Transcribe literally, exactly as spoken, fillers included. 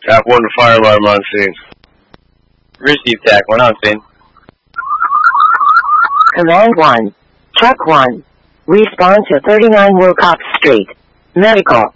Tap one, fire alarm on scene. Receive T A C one on scene. Command one. Truck one. Respond to thirty-nine Wilcox Street. Medical.